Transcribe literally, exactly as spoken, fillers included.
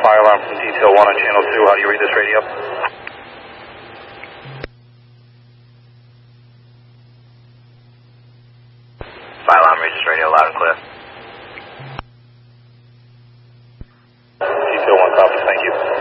fire alarm from Detail one on channel two. How do you read this radio? Fire alarm reads this radio loud and clear. Detail one copies, thank you.